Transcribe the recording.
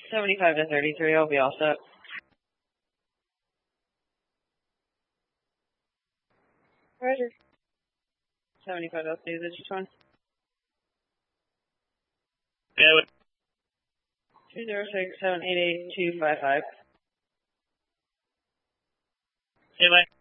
75 to 33, I'll be all set. Roger. 75, I'll see the G1. Yeah. 206-788-255. Hey, Mike.